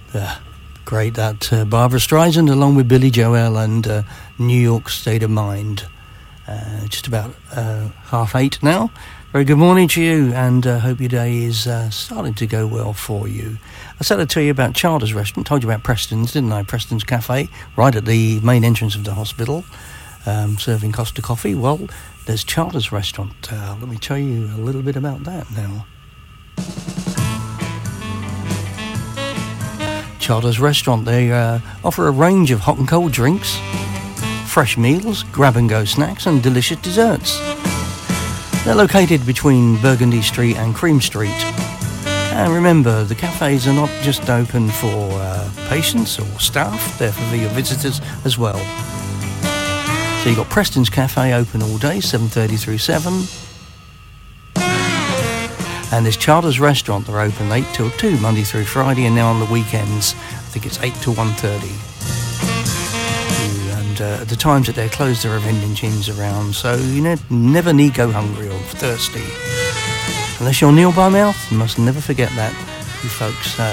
Great, that Barbara Streisand along with Billy Joel and New York State of Mind. Just about 8:30 now. Very good morning to you, and hope your day is starting to go well for you. I said I'd tell you about Childers Restaurant. Told you about Preston's, didn't I? Preston's Cafe, right at the main entrance of the hospital, serving Costa coffee. Well, there's Childers Restaurant. Let me tell you a little bit about that now. Childers Restaurant, they offer a range of hot and cold drinks, fresh meals, grab-and-go snacks and delicious desserts. They're located between Burgundy Street and Cream Street. And remember, the cafes are not just open for patients or staff, they're for your visitors as well. So you've got Preston's Cafe open all day, 7:30 through 7. And there's Childers Restaurant, they're open 8 till 2, Monday through Friday, and now on the weekends, I think it's 8 till 1:30. And at the times that they're closed, there are vending machines around, so you never need go hungry or thirsty. Unless you're Neil by mouth, you must never forget that, you folks.